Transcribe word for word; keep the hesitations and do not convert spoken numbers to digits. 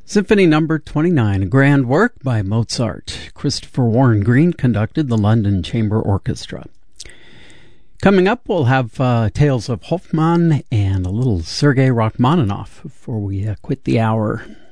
Symphony Number twenty-nine, a grand work by Mozart. Christopher Warren Green conducted the London Chamber Orchestra. Coming up, we'll have uh, tales of Hoffmann and a little Sergei Rachmaninoff before we uh, quit the hour.